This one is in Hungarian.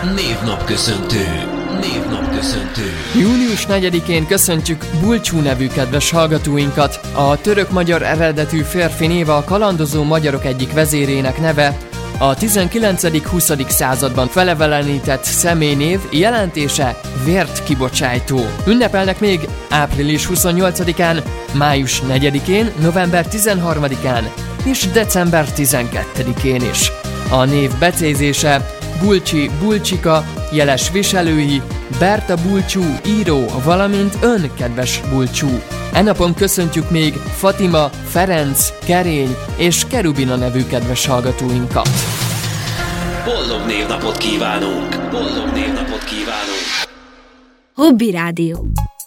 Névnapköszöntő. Június 4-én köszöntjük Bulcsú nevű kedves hallgatóinkat. A török-magyar eredetű férfi néve a kalandozó magyarok egyik vezérének neve, a 19.-20. században felevelenített személynév jelentése vért kibocsájtó. Ünnepelnek még április 28-án, május 4-én, november 13-án és december 12-én is. A név becézése Bulcsi, Bulcsika, jeles viselői, Berta Bulcsú, író, valamint ön, kedves Bulcsú. E napon köszöntjük még Fatima, Ferenc, Kerény és Kerubina nevű kedves hallgatóinkat. Boldog névnapot kívánunk! Hobby Rádió.